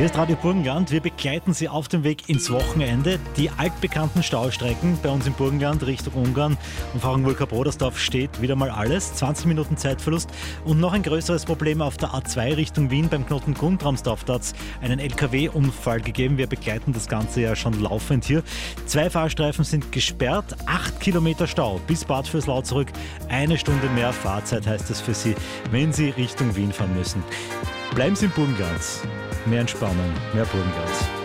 Hier ist Radio Burgenland. Wir begleiten Sie auf dem Weg ins Wochenende. Die altbekannten Staustrecken bei uns im Burgenland Richtung Ungarn und Fragenwulka-Brodersdorf steht wieder mal alles. 20 Minuten Zeitverlust und noch ein größeres Problem auf der A2 Richtung Wien beim Knoten Gundramsdorf. Da hat es einen LKW-Unfall gegeben. Wir begleiten das Ganze ja schon laufend hier. 2 Fahrstreifen sind gesperrt, 8 Kilometer Stau bis Bad Vöslau zurück. 1 Stunde mehr Fahrzeit heißt das für Sie, wenn Sie Richtung Wien fahren müssen. Bleiben Sie im Burgenland. Mehr Entspannung, mehr Burgenland.